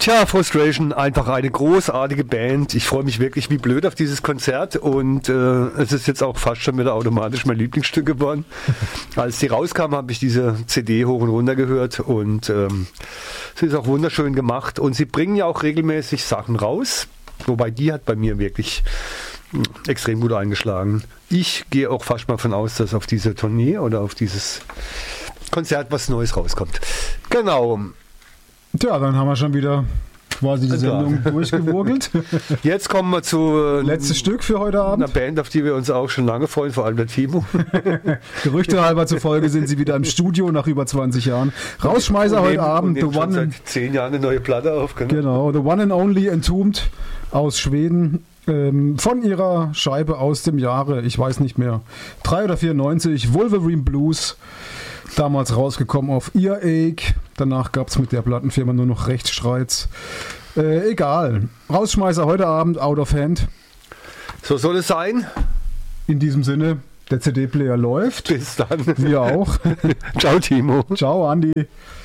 Tja, Frustration, einfach eine großartige Band. Ich freue mich wirklich wie blöd auf dieses Konzert und es ist jetzt auch fast schon wieder automatisch mein Lieblingsstück geworden. Als die rauskam, habe ich diese CD hoch und runter gehört und sie ist auch wunderschön gemacht und sie bringen ja auch regelmäßig Sachen raus, wobei die hat bei mir wirklich extrem gut eingeschlagen. Ich gehe auch fast mal von aus, dass auf diese Tournee oder auf dieses Konzert was Neues rauskommt. Genau. Tja, dann haben wir schon wieder quasi die Sendung durchgewurgelt. Jetzt kommen wir zu letztes Stück für heute Abend. Einer Band, auf die wir uns auch schon lange freuen, vor allem der Timo. Gerüchte halber zufolge sind sie wieder im Studio nach über 20 Jahren. Rausschmeißer heute Abend. Und schon seit 10 Jahren eine neue Platte auf. Genau, The One and Only Entombed aus Schweden. Von ihrer Scheibe aus dem Jahre, ich weiß nicht mehr, 3 oder 94, Wolverine Blues. Damals rausgekommen auf Earache. Danach gab es mit der Plattenfirma nur noch Rechtsstreits. Egal. Rausschmeißer heute Abend, Out of Hand. So soll es sein. In diesem Sinne, der CD-Player läuft. Bis dann. Wir auch. Ciao, Timo. Ciao, Andi.